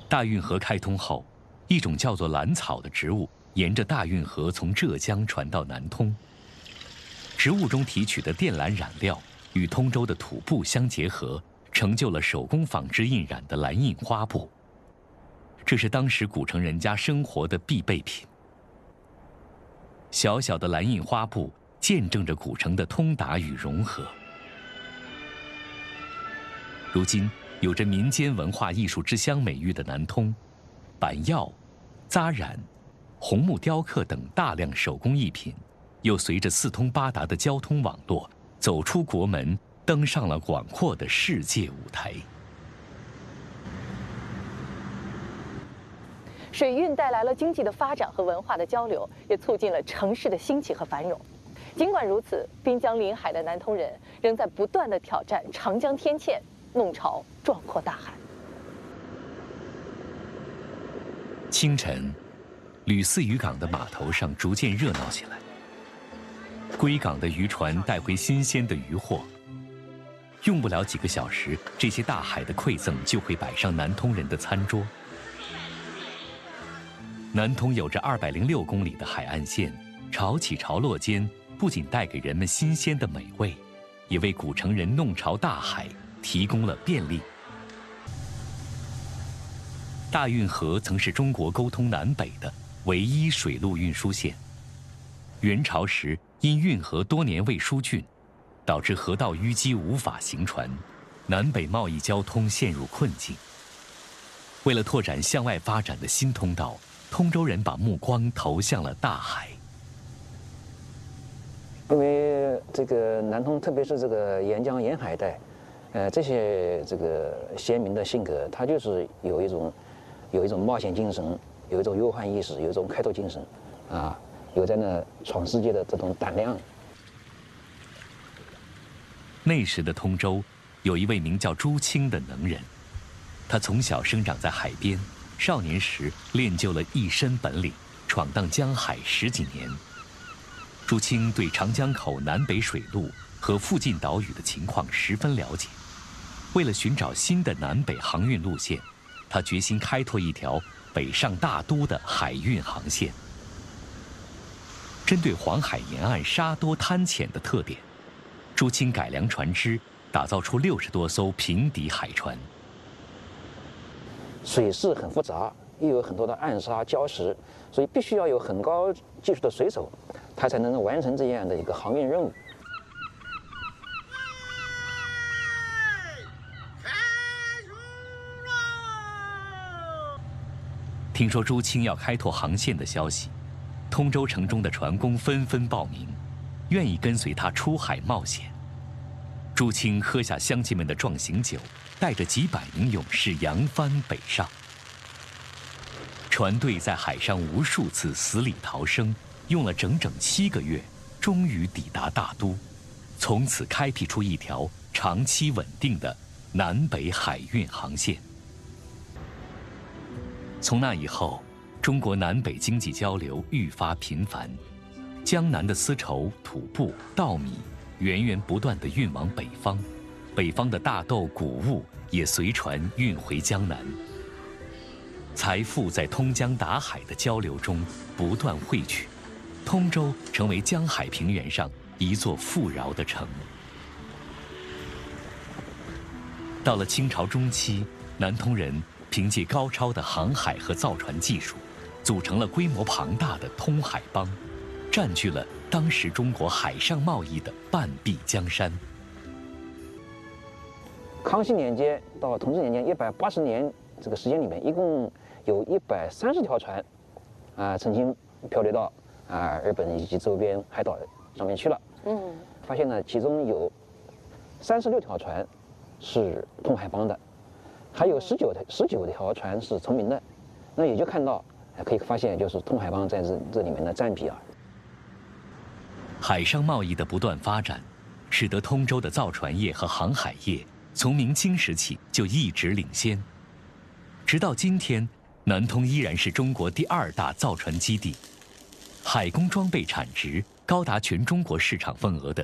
大运河开通后，一种叫做兰草的植物沿着大运河从浙江传到南通。植物中提取的靛蓝染料与通州的土布相结合，成就了手工纺织印染的蓝印花布。这是当时古城人家生活的必备品。小小的蓝印花布见证着古城的通达与融合。如今，有着民间文化艺术之乡美誉的南通，板药、扎染、红木雕刻等大量手工艺品，又随着四通八达的交通网络，走出国门，登上了广阔的世界舞台。 水运带来了经济的发展和文化的交流，也促进了城市的兴起和繁荣。尽管如此，滨江临海的南通人仍在不断地挑战长江天堑，弄潮壮阔大海。 清晨，吕四渔港的码头上逐渐热闹起来。归港的渔船带回新鲜的渔货，用不了几个小时，这些大海的馈赠就会摆上南通人的餐桌。南通有着206公里的海岸线，潮起潮落间，不仅带给人们新鲜的美味，也为古城人弄潮大海提供了便利。大运河曾是中国沟通南北的唯一水陆运输线。元朝时，因运河多年未疏浚，导致河道淤积无法行船，南北贸易交通陷入困境。为了拓展向外发展的新通道，通州人把目光投向了大海。 因为这个南通，特别是这个沿江沿海带，这些这个先民的性格，他就是有一种冒险精神，有一种忧患意识，有一种开拓精神，啊，有在那闯世界的这种胆量。 那时的通州，有一位名叫朱清的能人，他从小生长在海边，少年时练就了一身本领，闯荡江海10几年。朱清对长江口南北水路和附近岛屿的情况十分了解。为了寻找新的南北航运路线，他决心开拓一条北上大都的海运航线。针对黄海沿岸沙多滩浅的特点，朱清改良船只，打造出60多艘平底海船。 水势很复杂，又有很多的暗沙礁石，所以必须要有很高技术的水手，他才能完成这样的一个航运任务。 听说朱清要开拓航线的消息，通州城中的船工纷纷报名，愿意跟随他出海冒险。朱清喝下乡亲们的壮行酒，带着几百名勇士扬帆北上。船队在海上无数次死里逃生，用了整整7个月，终于抵达大都，从此开辟出一条长期稳定的南北海运航线。从那以后，中国南北经济交流愈发频繁，江南的丝绸、土布、稻米源源不断地运往北方，北方的大豆、谷物也随船运回江南。财富在通江达海的交流中不断汇聚，通州成为江海平原上一座富饶的城。到了清朝中期，南通人凭借高超的航海和造船技术，组成了规模庞大的通海帮，占据了当时中国海上贸易的半壁江山。 康熙年间到同治年间180年这个时间里面，一共有130条船，曾经漂流到日本以及周边海岛上面去了。发现呢，其中有36条船是通海帮的，还有19条船是崇明的。那也就看到，可以发现，就是通海帮在这里面的占比啊。 海上贸易的不断发展，使得通州的造船业和航海业从明清时起就一直领先。直到今天，南通依然是中国第2大造船基地，海工装备产值高达全中国市场份额的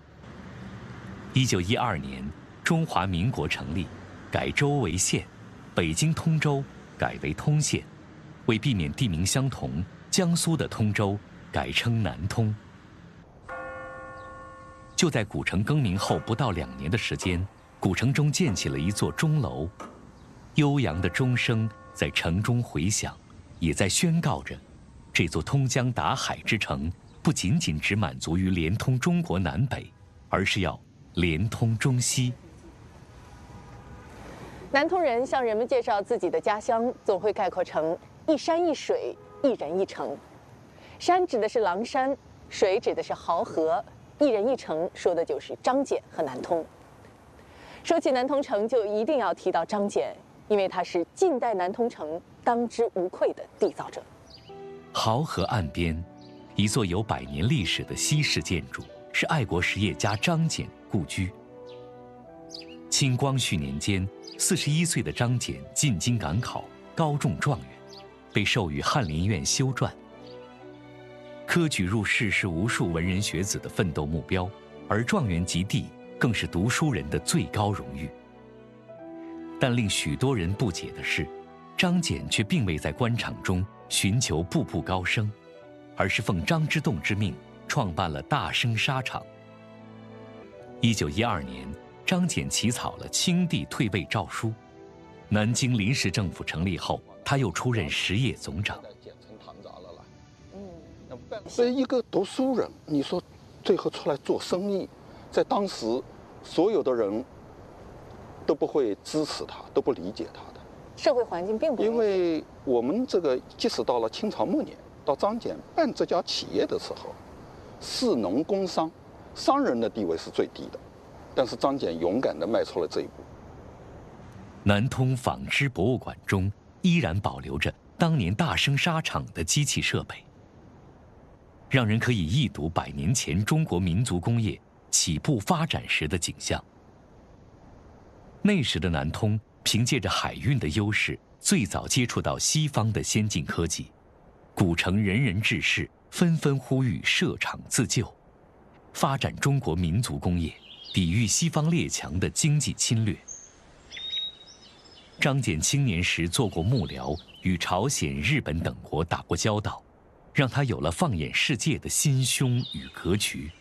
1/3。1912年，中华民国成立，改州为县， 北京通州改为通县，为避免地名相同，江苏的通州改称南通。就在古城更名后不到2年的时间，古城中建起了一座钟楼，悠扬的钟声在城中回响，也在宣告着，这座通江达海之城不仅仅只满足于连通中国南北，而是要连通中西。 南通人向人们介绍自己的家乡，总会概括成一山一水，一人一城。山指的是狼山，水指的是濠河，一人一城说的就是张謇和南通。说起南通城，就一定要提到张謇，因为他是近代南通城当之无愧的缔造者。 濠河岸边，一座有100年历史的西式建筑，是爱国实业家张謇故居。清光绪年间，41岁的张謇进京赶考，高中状元，被授予翰林院修撰。科举入仕是无数文人学子的奋斗目标，而状元及第更是读书人的最高荣誉。但令许多人不解的是，张謇却并未在官场中寻求步步高升，而是奉张之洞之命，创办了大生纱厂。1912年，张謇起草了清帝退位诏书。南京临时政府成立后，他又出任实业总长。 所以一个读书人，你说最后出来做生意，在当时所有的人都不会支持他，都不理解他的。 社会环境并不， 因为我们这个即使到了清朝末年，到张謇办这家企业的时候，士农工商，商人的地位是最低的，但是张謇勇敢地迈出了这一步。 南通纺织博物馆中依然保留着当年大生纱厂的机器设备，让人可以一睹100年前中国民族工业起步发展时的景象。那时的南通凭借着海运的优势，最早接触到西方的先进科技，古城人人志士纷纷呼吁设厂自救，发展中国民族工业，抵御西方列强的经济侵略。张謇青年时做过幕僚，与朝鲜、日本等国打过交道，让他有了放眼世界的心胸与格局。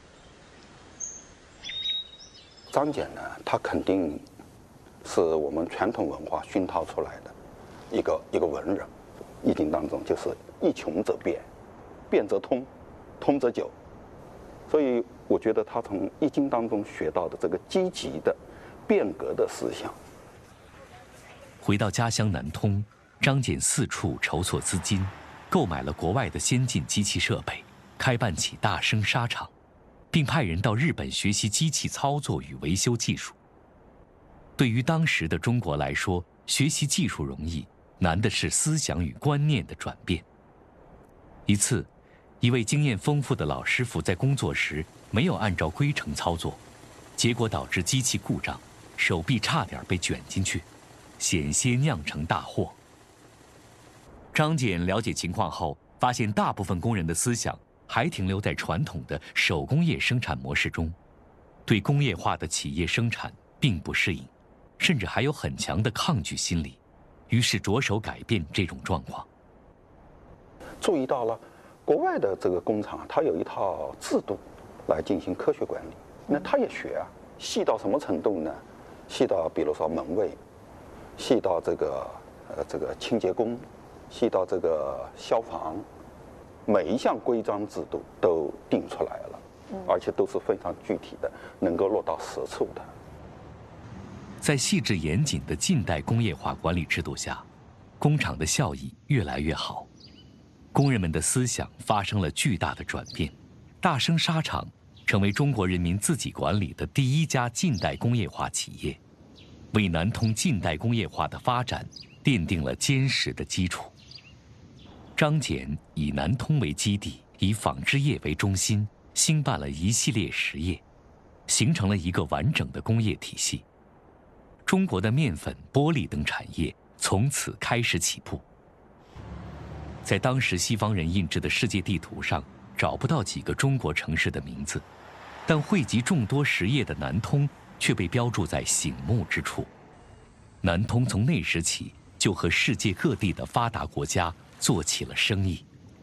张謇呢，他肯定是我们传统文化熏陶出来的一个文人。易经当中就是一穷则变，变则通，通则久。所以我觉得他从易经当中学到的这个积极的变革的思想。 回到家乡南通，张謇四处筹措资金，购买了国外的先进机器设备，开办起大生纱厂，并派人到日本学习机器操作与维修技术。对于当时的中国来说，学习技术容易，难的是思想与观念的转变。一次，一位经验丰富的老师傅在工作时没有按照规程操作，结果导致机器故障，手臂差点被卷进去，险些酿成大祸。张謇了解情况后，发现大部分工人的思想还停留在传统的手工业生产模式中，对工业化的企业生产并不适应，甚至还有很强的抗拒心理，于是着手改变这种状况。 注意到了国外的这个工厂，它有一套制度来进行科学管理。那他也学啊，细到什么程度呢？细到比如说门卫，细到这个清洁工，细到这个消防，每一项规章制度都定出来了，而且都是非常具体的，能够落到实处的。 在细致严谨的近代工业化管理制度下，工厂的效益越来越好，工人们的思想发生了巨大的转变。大生纱厂成为中国人民自己管理的第一家近代工业化企业，为南通近代工业化的发展奠定了坚实的基础。张謇以南通为基地，以纺织业为中心，兴办了一系列实业，形成了一个完整的工业体系。中国的面粉、玻璃等产业从此开始起步。在当时西方人印制的世界地图上，找不到几个中国城市的名字，但汇集众多实业的南通却被标注在醒目之处。 南通从那时起就和世界各地的发达国家做起了生意。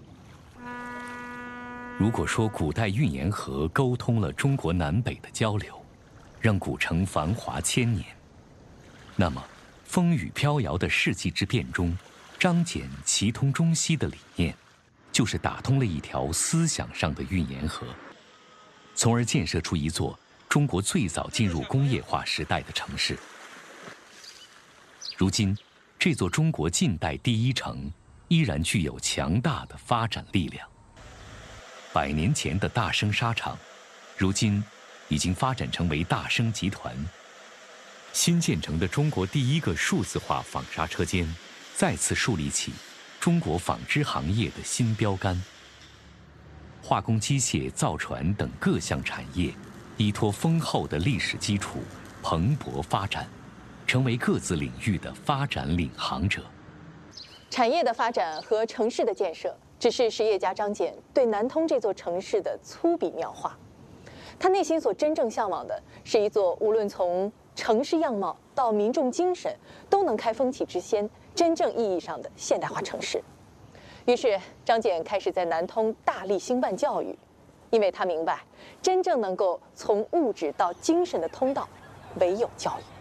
如果说古代运盐河沟通了中国南北的交流，让古城繁华千年，那么风雨飘摇的世纪之变中，张謇齐通中西的理念，就是打通了一条思想上的运盐河，从而建设出一座中国最早进入工业化时代的城市。如今，这座中国近代第一城依然具有强大的发展力量。100年前的大生纱厂，如今已经发展成为大生集团。新建成的中国第一个数字化纺纱车间，再次树立起中国纺织行业的新标杆。化工机械、造船等各项产业，依托丰厚的历史基础，蓬勃发展，成为各自领域的发展领航者。 产业的发展和城市的建设，只是实业家张謇对南通这座城市的粗笔描画。他内心所真正向往的是一座无论从城市样貌到民众精神都能开风气之先、真正意义上的现代化城市。于是，张謇开始在南通大力兴办教育，因为他明白，真正能够从物质到精神的通道，唯有教育。